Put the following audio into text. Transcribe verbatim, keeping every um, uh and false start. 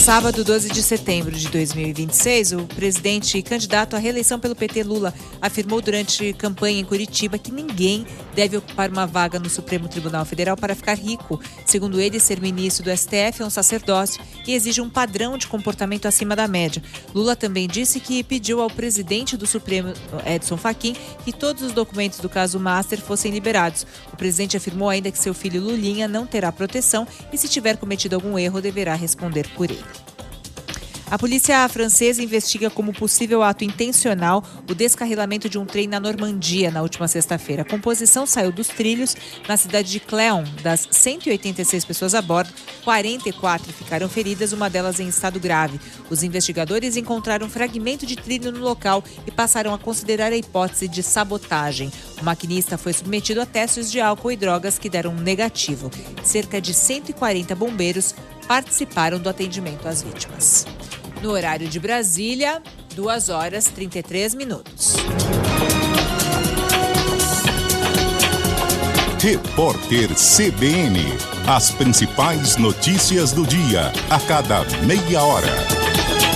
sábado, doze de setembro de dois mil e vinte e seis, o presidente e candidato à reeleição pelo P T, Lula, afirmou durante campanha em Curitiba que ninguém deve ocupar uma vaga no Supremo Tribunal Federal para ficar rico. Segundo ele, ser ministro do S T F é um sacerdócio e exige um padrão de comportamento acima da média. Lula também disse que pediu ao presidente do Supremo, Edson Fachin, que todos os documentos do caso Master fossem liberados. O presidente afirmou ainda que seu filho Lulinha não terá proteção e, se tiver cometido algum erro, deverá responder por ele. A polícia francesa investiga como possível ato intencional o descarrilamento de um trem na Normandia na última sexta-feira. A composição saiu dos trilhos na cidade de Cléon. Das cento e oitenta e seis pessoas a bordo, quarenta e quatro ficaram feridas, uma delas em estado grave. Os investigadores encontraram um fragmento de trilho no local e passaram a considerar a hipótese de sabotagem. O maquinista foi submetido a testes de álcool e drogas que deram negativo. Cerca de cento e quarenta bombeiros participaram do atendimento às vítimas. No horário de Brasília, duas horas e trinta e três minutos. Repórter C B N. As principais notícias do dia, a cada meia hora.